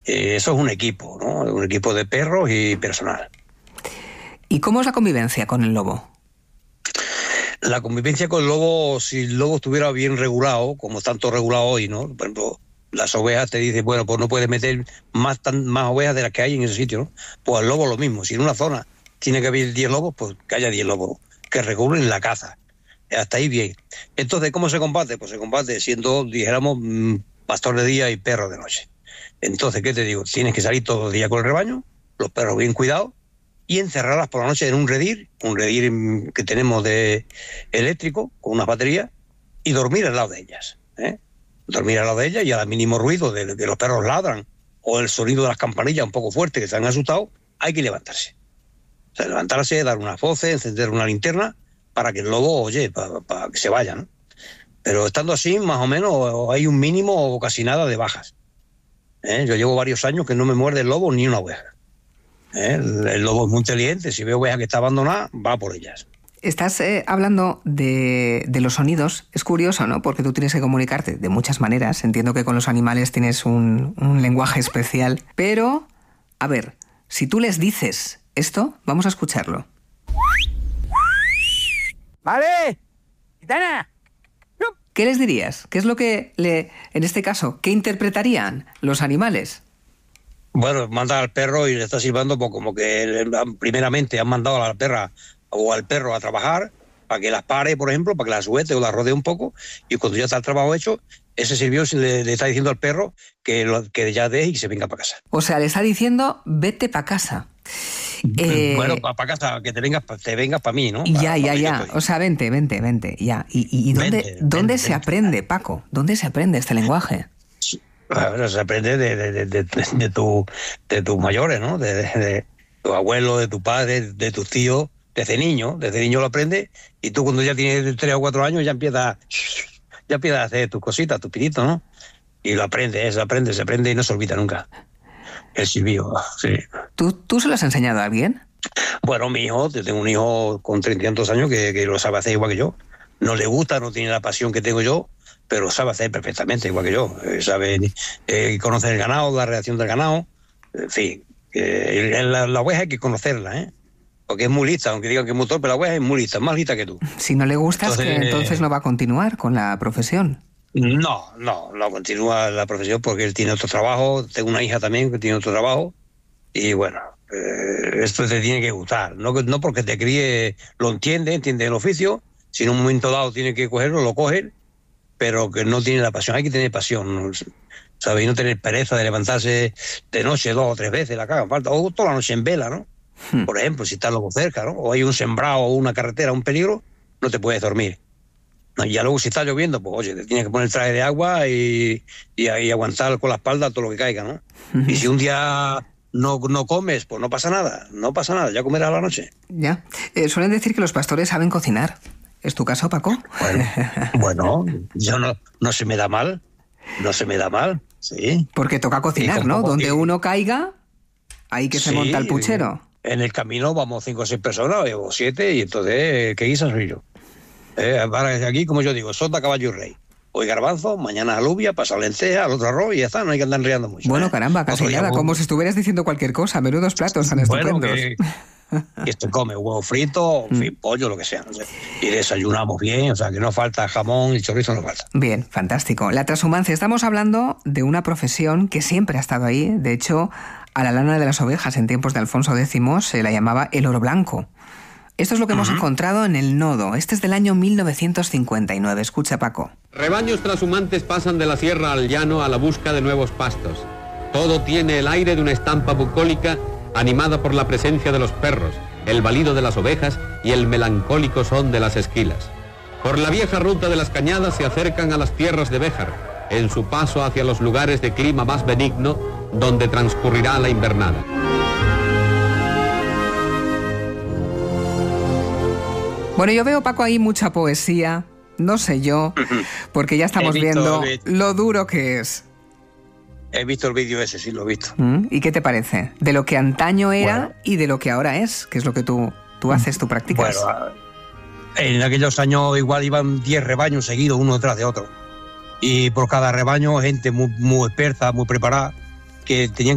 Eso es un equipo, ¿no? Un equipo de perros y personal. ¿Y cómo es la convivencia con el lobo? La convivencia con el lobo, si el lobo estuviera bien regulado, como está todo regulado hoy, ¿no? Por ejemplo, las ovejas te dicen, bueno, pues no puedes meter más ovejas de las que hay en ese sitio, ¿no? Pues al lobo lo mismo. Si en una zona tiene que haber 10 lobos, pues que haya 10 lobos, que regulen la caza. Hasta ahí bien. Entonces, ¿cómo se combate? Pues se combate siendo, dijéramos, pastor de día y perro de noche. Entonces, ¿qué te digo? Tienes que salir todos los días con el rebaño, los perros bien cuidados, y encerrarlas por la noche en un redir que tenemos de eléctrico, con unas baterías, y dormir al lado de ellas, ¿eh? Dormir al lado de ellas, y al mínimo ruido de que los perros ladran, o el sonido de las campanillas un poco fuerte que se han asustado, hay que levantarse. O sea, levantarse, dar unas voces, encender una linterna, para que el lobo, oye, para que se vaya, ¿no? Pero estando así, más o menos, hay un mínimo o casi nada de bajas. Yo llevo varios años que no me muerde el lobo ni una oveja. El lobo es muy inteligente, si ve oveja que está abandonada, va por ellas. Estás hablando de los sonidos. Es curioso, ¿no? Porque tú tienes que comunicarte de muchas maneras. Entiendo que con los animales tienes un lenguaje especial. Pero, a ver, si tú les dices esto, vamos a escucharlo. ¡Vale! ¡Gitana! ¿Qué les dirías? ¿Qué es lo que, en este caso, qué interpretarían los animales? Bueno, manda al perro y le está silbando, pues como que primeramente han mandado a la perra o al perro a trabajar, para que las pare, por ejemplo, para que las suelte o las rodee un poco, y cuando ya está el trabajo hecho, ese sirvió le está diciendo al perro que ya deje y que se venga para casa. O sea, le está diciendo, vete para casa. Bueno, para casa, que te vengas para mí, ¿no? Ya. O sea, vente, ya. ¿Y dónde se aprende, Paco? ¿Dónde se aprende este lenguaje? Bueno, se aprende de tus mayores, ¿no? De tu abuelo, de tu padre, de tus tíos. Desde niño lo aprende, y tú cuando ya tienes 3 o 4 años ya empiezas a hacer tus cositas, tus pinitos, ¿no? Y lo aprendes, se aprende y no se olvida nunca. El silbido, sí. ¿Tú se lo has enseñado a alguien? Bueno, mi hijo, tengo un hijo con 300 años que lo sabe hacer igual que yo. No le gusta, no tiene la pasión que tengo yo, pero lo sabe hacer perfectamente igual que yo. Sabe conocer el ganado, la reacción del ganado. En fin, la oveja hay que conocerla, ¿eh? Porque es muy lista, aunque digan que es muy torpe, la oveja es muy lista, más lista que tú. Si no le gustas, entonces no va a continuar con la profesión. No continúa la profesión porque él tiene otro trabajo. Tengo una hija también que tiene otro trabajo. Y bueno, esto te tiene que gustar. No porque te críe, lo entiende el oficio. Si en un momento dado tiene que cogerlo, lo coge, pero que no tiene la pasión. Hay que tener pasión, ¿sabes? Y no tener pereza de levantarse de noche 2 o 3 veces, la cagan falta. O toda la noche en vela, ¿no? Por ejemplo, si está lobo cerca, ¿no? O hay un sembrado o una carretera, un peligro, no te puedes dormir. No, y ya luego si está lloviendo, pues oye, te tienes que poner el traje de agua y aguantar con la espalda todo lo que caiga, ¿no? Y si un día no comes, pues no pasa nada, ya comerás a la noche. Ya. Suelen decir que los pastores saben cocinar. ¿Es tu caso, Paco? Bueno, yo no se me da mal, sí. Porque toca cocinar, ¿no? Donde uno caiga, ahí que se monta el puchero. En el camino vamos 5 o 6 personas, o 7, y entonces, ¿qué guisa soy yo? Aquí, como yo digo, sota, caballo y rey. Hoy garbanzo, mañana alubia, pasado lenteja, al otro arroz y ya está, no hay que andar enriando mucho. Bueno, caramba, casi nada, como si estuvieras diciendo cualquier cosa, menudos platos tan estupendos. Que se come huevo frito, en fin, pollo, lo que sea. Y desayunamos bien, o sea, que no falta jamón y chorizo, no falta. Bien, fantástico. La transhumancia, estamos hablando de una profesión que siempre ha estado ahí. De hecho, a la lana de las ovejas en tiempos de Alfonso X se la llamaba el oro blanco. Esto es lo que hemos encontrado en el Nodo. Este es del año 1959. Escucha, Paco. Rebaños trashumantes pasan de la sierra al llano a la busca de nuevos pastos. Todo tiene el aire de una estampa bucólica animada por la presencia de los perros, el balido de las ovejas y el melancólico son de las esquilas. Por la vieja ruta de las cañadas se acercan a las tierras de Béjar, en su paso hacia los lugares de clima más benigno, donde transcurrirá la invernada. Bueno, yo veo, Paco, ahí mucha poesía, no sé yo, porque ya estamos viendo lo duro que es. He visto el vídeo ese, sí, lo he visto. ¿Y qué te parece? De lo que antaño era y de lo que ahora es, que es lo que tú haces, tú practicas. Bueno, en aquellos años igual iban 10 rebaños seguidos, uno detrás de otro. Y por cada rebaño, gente muy experta, muy preparada, que tenían